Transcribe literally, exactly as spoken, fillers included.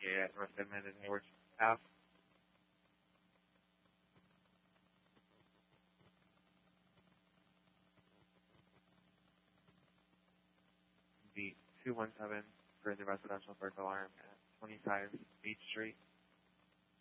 located at North Edmond and Hayward Ave. The two one seven for the residential burglar alarm at twenty-five Beach Street.